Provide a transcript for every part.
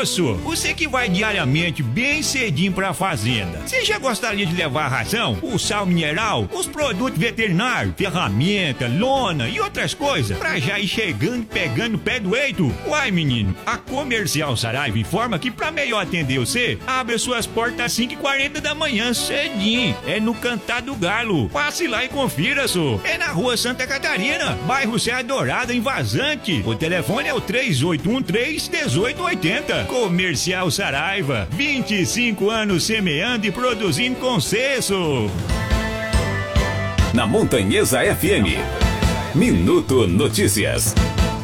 Moço, você que vai diariamente bem cedinho pra fazenda, você já gostaria de levar a ração, o sal mineral, os produtos veterinários, ferramenta, lona e outras coisas, pra já ir chegando e pegando o pé do eito? Uai, menino, a Comercial Saraiva informa que pra melhor atender você, abre suas portas às 5h40 da manhã, cedinho. É no Cantar do Galo. Passe lá e confira, só. É na Rua Santa Catarina, bairro Serra Dourada, em Vazante. O telefone é o 3813-1880. Comercial Saraiva, 25 anos semeando e produzindo com sucesso. Na Montanhesa FM, Minuto Notícias.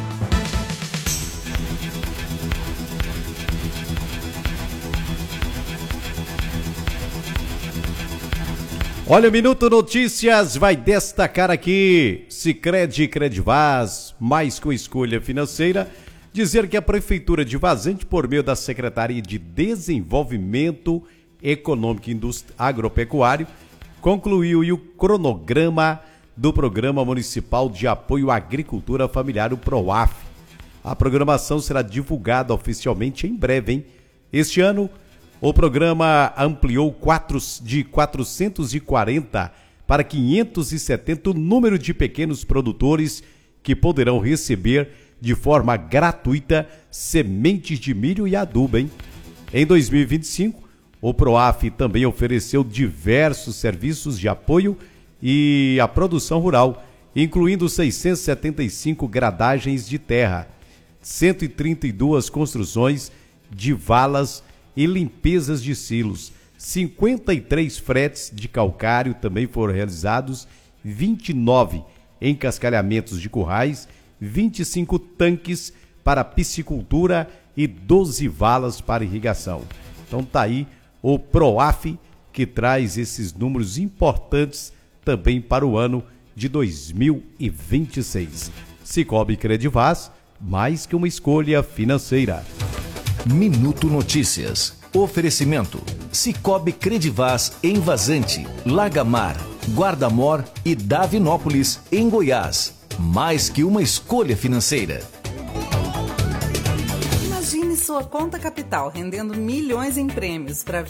Olha, o Minuto Notícias vai destacar aqui Sicredi Credivaz, mais com escolha financeira, dizer que a Prefeitura de Vazante, por meio da Secretaria de Desenvolvimento Econômico e Agropecuário, concluiu o cronograma do Programa Municipal de Apoio à Agricultura Familiar, o PROAF. A programação será divulgada oficialmente em breve, hein? Este ano, o programa ampliou de 440 para 570 o número de pequenos produtores que poderão receber de forma gratuita sementes de milho e adubo, hein? Em 2025, o PROAF também ofereceu diversos serviços de apoio e à produção rural, incluindo 675 gradagens de terra, 132 construções de valas e limpezas de silos, 53 fretes de calcário também foram realizados, 29 encascalhamentos de currais, 25 tanques para piscicultura e 12 valas para irrigação. Então tá aí o PROAF, que traz esses números importantes também para o ano de 2026. Cicobi Credivaz, mais que uma escolha financeira. Minuto Notícias. Oferecimento: Cicobi Credivaz em Vazante, Lagamar, Guarda-Mor e Davinópolis, em Goiás. Mais que uma escolha financeira. Imagine sua conta capital rendendo milhões em prêmios para